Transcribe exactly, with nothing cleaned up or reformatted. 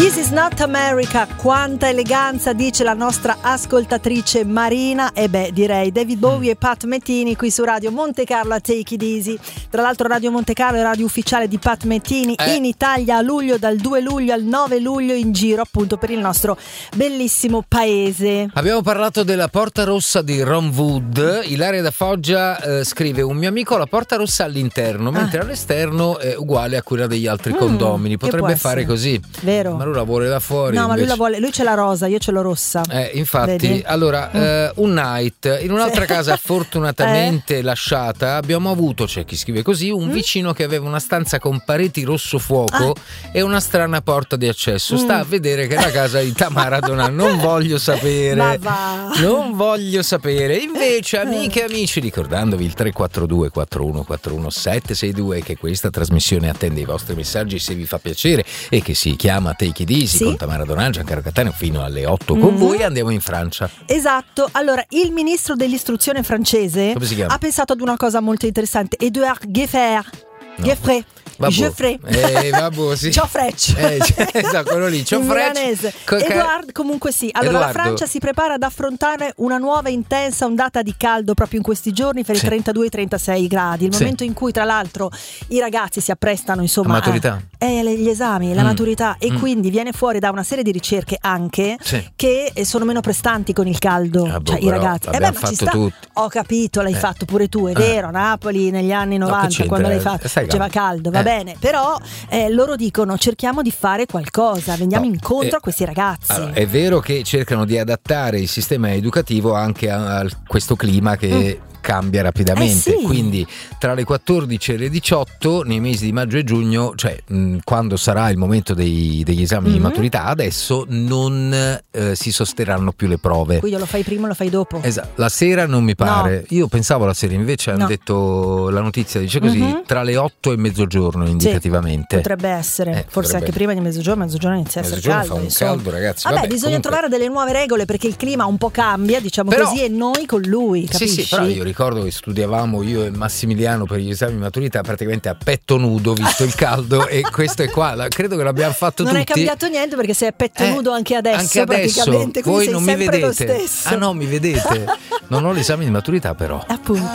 This is not America, quanta eleganza, dice la nostra ascoltatrice Marina. E beh, direi David Bowie e Pat Metheny qui su Radio Monte Carlo a Take It Easy. Tra l'altro Radio Monte Carlo è radio ufficiale di Pat Metheny eh. in Italia a luglio, dal due luglio al nove luglio, in giro appunto per il nostro bellissimo paese. Abbiamo parlato della Porta Rossa di Ron Wood. Ilaria da Foggia eh, scrive: un mio amico ha la Porta Rossa all'interno, ah. mentre all'esterno è uguale a quella degli altri mm, condomini. Potrebbe fare così. Vero. Ma lui la vuole da fuori. No, invece. ma lui la vuole, lui ce l'ha rosa, io ce l'ho rossa. Eh, infatti, Vedi? allora, mm. eh, un night in un'altra sì. casa fortunatamente eh. lasciata, abbiamo avuto, c'è chi scrive così, un mm. vicino che aveva una stanza con pareti rosso fuoco ah. e una strana porta di accesso. Mm. Sta a vedere che è la casa di Tamara Donà. Non voglio sapere. Ma va. Non voglio sapere. Invece, amiche e amici, ricordandovi il tre quattro due quattro uno quattro uno sette sei due, che questa trasmissione attende i vostri messaggi se vi fa piacere, e che si chiama Take It Easy sì. con Tamara Donà, Giancarlo Cattaneo fino alle otto mm-hmm. con voi. Andiamo in Francia. Esatto. Allora, il ministro dell'istruzione francese ha pensato ad una cosa molto interessante. Edouard Geoffrey no. Geoffrey Geoffrey eh, vabbè, sì. Geoffrey eh, esatto, quello lì Geoffrey Co- Edouard comunque sì. Allora Eduardo. La Francia si prepara ad affrontare una nuova intensa ondata di caldo proprio in questi giorni per sì. i trentadue trentasei gradi, il sì. momento in cui tra l'altro i ragazzi si apprestano insomma la maturità. a eh, gli esami, la mm. maturità e mm. quindi viene fuori da una serie di ricerche anche sì. che sono meno prestanti con il caldo, ah, boh, cioè i ragazzi eh beh, ma ci sta. Tutti. Ho capito, l'hai eh. fatto pure tu, è eh. vero, Napoli negli anni novanta no, quando l'hai fatto faceva caldo, va eh. bene, però eh, loro dicono cerchiamo di fare qualcosa, veniamo no, incontro eh, a questi ragazzi. Allora, è vero che cercano di adattare il sistema educativo anche a, a questo clima che mm. cambia rapidamente, eh sì. quindi tra le quattordici e le diciotto nei mesi di maggio e giugno, cioè mh, quando sarà il momento dei, degli esami mm-hmm. di maturità, adesso non eh, si sosterranno più le prove. Quindi lo fai prima o lo fai dopo? Esatto, la sera non mi pare, no. io pensavo la sera, invece hanno no. detto, la notizia dice così, mm-hmm. tra le otto e mezzogiorno indicativamente. Sì, potrebbe essere, eh, forse potrebbe. Anche prima di mezzogiorno, mezzogiorno inizia a essere caldo. Fa un caldo, ragazzi. Vabbè, Vabbè bisogna comunque... trovare delle nuove regole perché il clima un po' cambia, diciamo però, così, e noi con lui, capisci? Sì, sì, però io ricordo che studiavamo io e Massimiliano per gli esami di maturità praticamente a petto nudo visto il caldo e questo è qua, la, credo che l'abbiamo fatto non tutti. Non è cambiato niente perché sei a petto eh, nudo anche adesso, anche adesso praticamente, voi sei non mi vedete. Lo stesso. Ah no, mi vedete. Non ho l'esame di maturità però. Appunto.